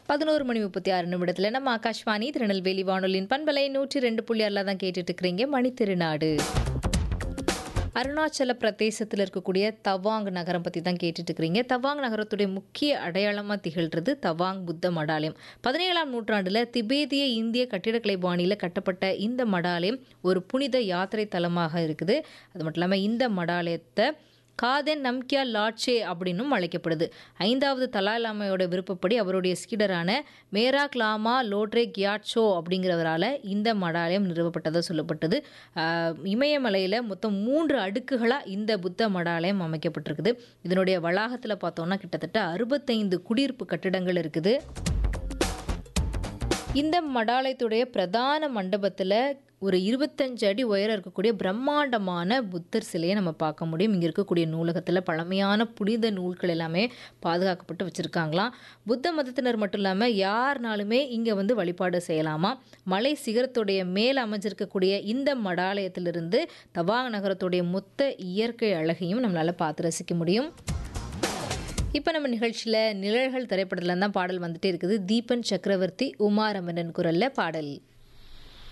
11:36 நம்ம ஆகாஷ்வாணி திருநெல்வேலி வானொலியின் பண்பலை 102.6 தான் கேட்டுட்டு இருக்கிறீங்க. மணித்திருநாடு. அருணாச்சல பிரதேசத்தில் இருக்கக்கூடிய தவாங் நகரம் பற்றி தான் கேட்டுட்டு இருக்கிறீங்க. தவாங் நகரத்துடைய முக்கிய அடையாளமாக திகழ்கிறது தவாங் புத்த மடாலயம். 17ஆம் நூற்றாண்டில் திபேதிய இந்திய கட்டிடக்கலை பாணியில் கட்டப்பட்ட இந்த மடாலயம் ஒரு புனித யாத்திரை தலமாக இருக்குது. அது மட்டும் இல்லாமல் இந்த மடாலயத்தை காதென் நம்கியா லாட்சே அப்படின்னும் அழைக்கப்படுது. 5வது தலாய் லாமாவோட விருப்பப்படி அவருடைய சீடரான மேராக் லாமா லோட்ரே கியாட்சோ அப்படிங்கிறவரால் இந்த மடாலயம் நிறுவப்பட்டதாக சொல்லப்பட்டது. இமயமலையில் மொத்தம் 3 அடுக்குகளாக இந்த புத்த மடாலயம் அமைக்கப்பட்டிருக்குது. இதனுடைய வளாகத்தில் பார்த்தோன்னா கிட்டத்தட்ட 65 குடியிருப்பு கட்டிடங்கள் இருக்குது. இந்த மடாலயத்துடைய பிரதான மண்டபத்தில் ஒரு 25 அடி உயரம் இருக்கக்கூடிய பிரம்மாண்டமான புத்தர் சிலையை நம்ம பார்க்க முடியும். இங்கே இருக்கக்கூடிய நூலகத்தில் பழமையான புனித நூல்கள் எல்லாமே பாதுகாக்கப்பட்டு வச்சுருக்காங்களாம். புத்த மதத்தினர் மட்டும் இல்லாமல் யாருனாலுமே இங்கே வந்து வழிபாடு செய்யலாமா. மலை சிகரத்துடைய மேல் அமைஞ்சிருக்கக்கூடிய இந்த மடாலயத்திலிருந்து தவாங் நகரத்துடைய மொத்த இயற்கை அழகையும் நம்மளால் பார்த்து ரசிக்க முடியும். இப்போ நம்ம நிகழ்ச்சியில் நிழல்கள் திரைப்படத்தில் தான் பாடல் வந்துட்டே இருக்குது. தீபன் சக்கரவர்த்தி, உமா ரமணன் குரலில் பாடல்.